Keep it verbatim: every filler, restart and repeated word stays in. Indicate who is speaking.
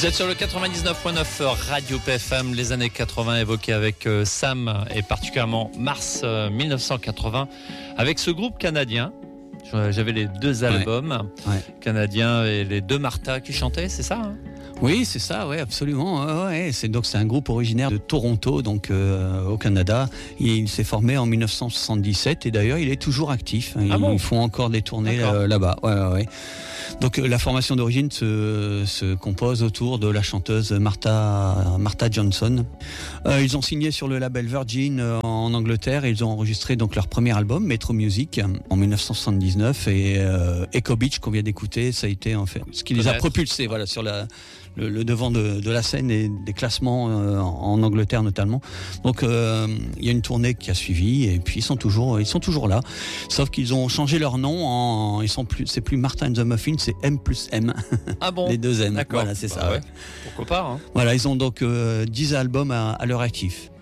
Speaker 1: Vous êtes sur le quatre-vingt-dix-neuf point neuf Radio P F M, les années quatre-vingts évoquées avec euh, Sam et particulièrement mars euh, mille neuf cent quatre-vingts avec ce groupe canadien. J'avais les deux albums
Speaker 2: ouais. Ouais.
Speaker 1: canadiens et les deux Martha qui chantaient, c'est ça hein?
Speaker 2: Oui, c'est ça, ouais, absolument. Ouais, ouais. C'est donc c'est un groupe originaire de Toronto, donc euh, au Canada. Il, il s'est formé en mille neuf cent soixante-dix-sept et d'ailleurs il est toujours actif. Ils,
Speaker 1: ah bon
Speaker 2: ils font encore des tournées euh, là-bas. Ouais, ouais, ouais. Donc euh, la formation d'origine se, se compose autour de la chanteuse Martha Martha Johnson. Euh, ils ont signé sur le label Virgin euh, en Angleterre et ils ont enregistré donc leur premier album Metro Music en mille neuf cent soixante-dix-neuf et euh, Echo Beach qu'on vient d'écouter, ça a été en fait ce qui les a propulsés voilà sur la Le, le devant de, de la scène et des classements euh, en, en Angleterre notamment. Donc euh, il y a une tournée qui a suivi et puis ils sont toujours ils sont toujours là. Sauf qu'ils ont changé leur nom en ils sont plus c'est plus Martha and the Muffins, c'est M plus M.
Speaker 1: Ah bon.
Speaker 2: Les deux M.
Speaker 1: D'accord.
Speaker 2: Voilà, c'est
Speaker 1: bah
Speaker 2: ça.
Speaker 1: Ouais. Pourquoi pas hein.
Speaker 2: Voilà, ils ont donc euh, dix albums à, à leur actif.